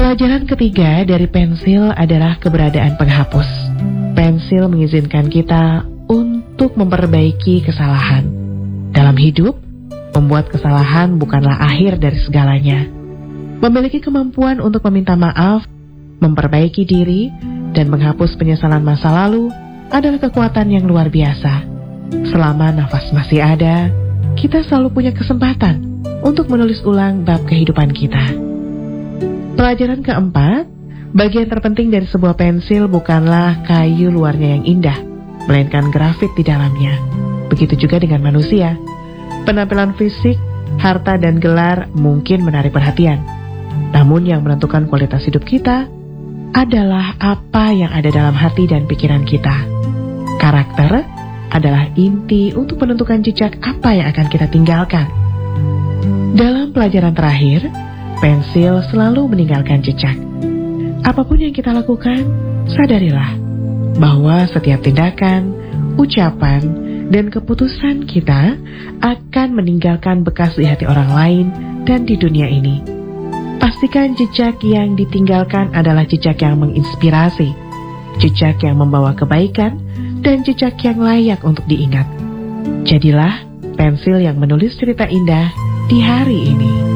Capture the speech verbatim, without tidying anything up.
Pelajaran ketiga dari pensil adalah keberadaan penghapus. Pensil mengizinkan kita untuk memperbaiki kesalahan. Dalam hidup, membuat kesalahan bukanlah akhir dari segalanya. Memiliki kemampuan untuk meminta maaf, memperbaiki diri, dan menghapus penyesalan masa lalu adalah kekuatan yang luar biasa. Selama nafas masih ada, kita selalu punya kesempatan untuk menulis ulang bab kehidupan kita. Pelajaran keempat, bagian terpenting dari sebuah pensil bukanlah kayu luarnya yang indah, melainkan grafit di dalamnya. Begitu juga dengan manusia. Penampilan fisik, harta, dan gelar mungkin menarik perhatian. Namun yang menentukan kualitas hidup kita adalah apa yang ada dalam hati dan pikiran kita. Karakter adalah inti untuk menentukan jejak apa yang akan kita tinggalkan. Dalam pelajaran terakhir, pensil selalu meninggalkan jejak. Apapun yang kita lakukan, sadarilah bahwa setiap tindakan, ucapan, dan keputusan kita akan meninggalkan bekas di hati orang lain dan di dunia ini. Pastikan jejak yang ditinggalkan adalah jejak yang menginspirasi, jejak yang membawa kebaikan, dan jejak yang layak untuk diingat. Jadilah pensil yang menulis cerita indah di hari ini.